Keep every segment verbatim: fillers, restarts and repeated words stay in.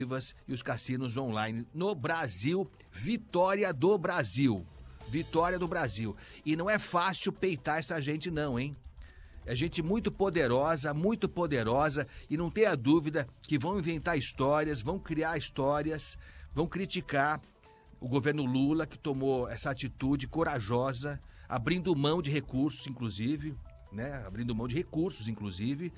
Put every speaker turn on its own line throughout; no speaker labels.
e os cassinos online no Brasil. Vitória do Brasil. Vitória do Brasil. E não é fácil peitar essa gente não, hein? É gente muito poderosa, muito poderosa, e não tenha dúvida que vão inventar histórias, vão criar histórias, vão criticar o governo Lula, que tomou essa atitude corajosa, abrindo mão de recursos, inclusive, né? Abrindo mão de recursos, inclusive,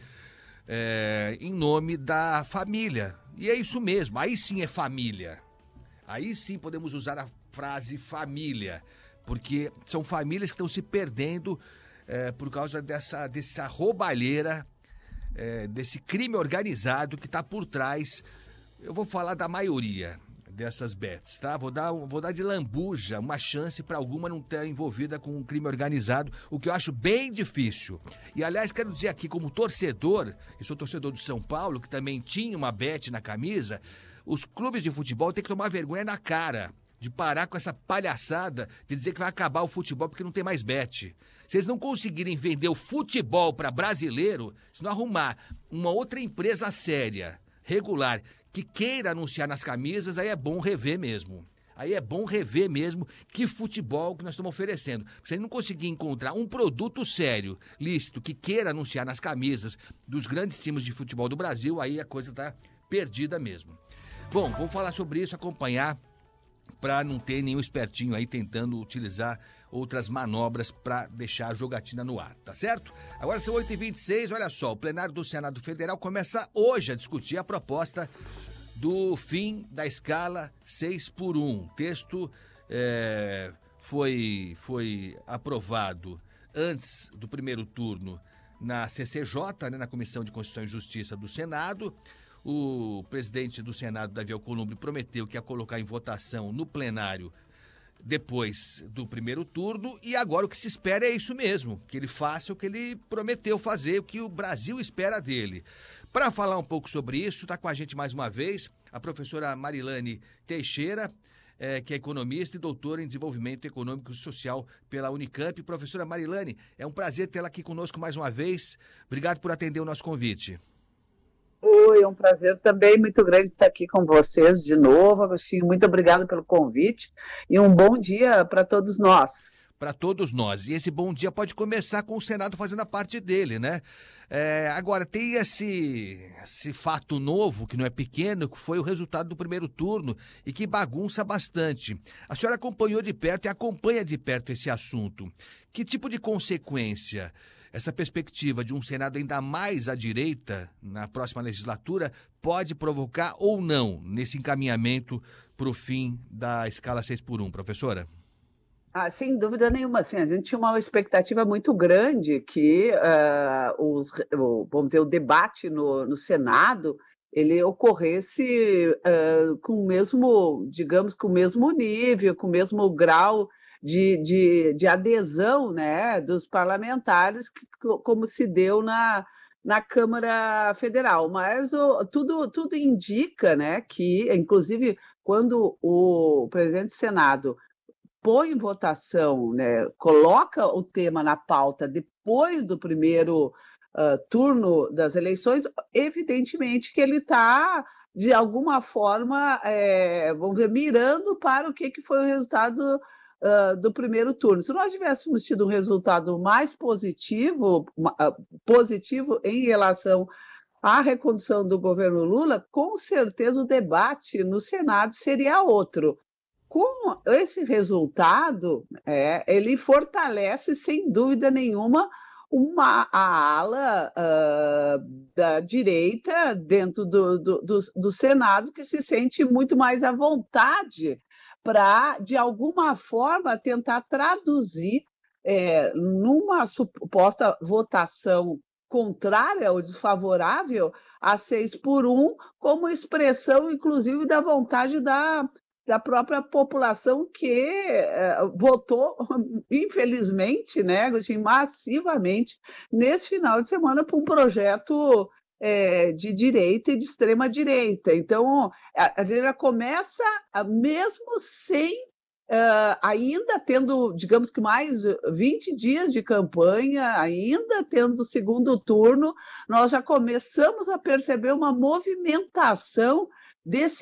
é, em nome da família. E é isso mesmo, aí sim é família. Aí sim podemos usar a frase família, porque são famílias que estão se perdendo é, por causa dessa, dessa roubalheira, é, desse crime organizado que está por trás. Eu vou falar da maioria dessas bets, tá? Vou dar, vou dar de lambuja uma chance para alguma não estar envolvida com um crime organizado, o que eu acho bem difícil. E, aliás, quero dizer aqui, como torcedor, eu sou torcedor do São Paulo, que também tinha uma bet na camisa, os clubes de futebol têm que tomar vergonha na cara de parar com essa palhaçada de dizer que vai acabar o futebol porque não tem mais bet. Se eles não conseguirem vender o futebol para brasileiro, se não arrumar uma outra empresa séria, regular, que queira anunciar nas camisas, aí é bom rever mesmo. Aí é bom rever mesmo que futebol que nós estamos oferecendo. Se ele não conseguir encontrar um produto sério, lícito, que queira anunciar nas camisas dos grandes times de futebol do Brasil, aí a coisa está perdida mesmo. Bom, vamos falar sobre isso, acompanhar, para não ter nenhum espertinho aí tentando utilizar outras manobras para deixar a jogatina no ar, tá certo? Agora são oito e vinte e seis, olha só, o plenário do Senado Federal começa hoje a discutir a proposta do fim da escala seis por um. O texto é, foi, foi aprovado antes do primeiro turno na C C J, né, na Comissão de Constituição e Justiça do Senado. O presidente do Senado, Davi Alcolumbre, prometeu que ia colocar em votação no plenário depois do primeiro turno, e agora o que se espera é isso mesmo, que ele faça o que ele prometeu fazer, o que o Brasil espera dele. Para falar um pouco sobre isso, está com a gente mais uma vez a professora Marilane Teixeira, é, que é economista e doutora em desenvolvimento econômico e social pela Unicamp. Professora Marilane, é um prazer tê-la aqui conosco mais uma vez. Obrigado por atender o nosso convite.
Oi, é um prazer também muito grande estar aqui com vocês de novo, Agostinho. Muito obrigado pelo convite e um bom dia para todos nós.
Para todos nós. E esse bom dia pode começar com o Senado fazendo a parte dele, né? É, agora, tem esse, esse fato novo, que não é pequeno, que foi o resultado do primeiro turno e que bagunça bastante. A senhora acompanhou de perto e acompanha de perto esse assunto. Que tipo de consequência essa perspectiva de um Senado ainda mais à direita na próxima legislatura pode provocar ou não nesse encaminhamento para o fim da escala seis por um, professora?
Ah, sem dúvida nenhuma, assim, a gente tinha uma expectativa muito grande que uh, os, o, vamos dizer, o debate no, no Senado ele ocorresse uh, com o mesmo, digamos, com o mesmo nível, com o mesmo grau de, de, de adesão, né, dos parlamentares, que, como se deu na, na Câmara Federal. Mas o, tudo, tudo indica, né, que, inclusive, quando o presidente do Senado põe em votação, né, coloca o tema na pauta depois do primeiro uh, turno das eleições, evidentemente que ele está, de alguma forma, é, vamos dizer, mirando para o que, que foi o resultado uh, do primeiro turno. Se nós tivéssemos tido um resultado mais positivo, uh, positivo em relação à recondução do governo Lula, com certeza o debate no Senado seria outro. Com esse resultado, é, ele fortalece, sem dúvida nenhuma, uma, a ala uh, da direita dentro do, do, do, do Senado, que se sente muito mais à vontade para, de alguma forma, tentar traduzir é, numa suposta votação contrária ou desfavorável a seis por um, como expressão, inclusive, da vontade da da própria população que uh, votou, infelizmente, né, massivamente, nesse final de semana, por um projeto é, de direita e de extrema-direita. Então, a, a direita começa, a, mesmo sem, uh, ainda tendo, digamos que mais vinte dias de campanha, ainda tendo o segundo turno, nós já começamos a perceber uma movimentação desse